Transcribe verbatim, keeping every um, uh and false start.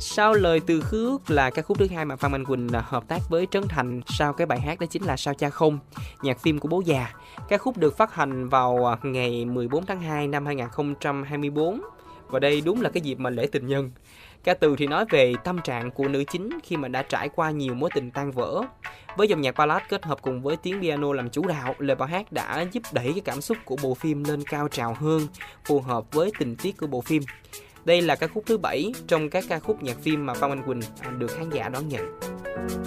Sau lời từ khước là ca khúc thứ hai mà Phan Mạnh Quỳnh hợp tác với Trấn Thành sau cái bài hát đó chính là Sao Cha Không, nhạc phim của Bố Già. Ca khúc được phát hành vào ngày mười bốn tháng hai năm hai nghìn không trăm hai mươi tư, và đây đúng là cái dịp mà lễ tình nhân. Ca từ thì nói về tâm trạng của nữ chính khi mà đã trải qua nhiều mối tình tan vỡ. Với dòng nhạc ballad kết hợp cùng với tiếng piano làm chủ đạo, lời bài hát đã giúp đẩy cái cảm xúc của bộ phim lên cao trào hơn, phù hợp với tình tiết của bộ phim. Đây là ca khúc thứ bảy trong các ca khúc nhạc phim mà Phan Mạnh Quỳnh được khán giả đón nhận.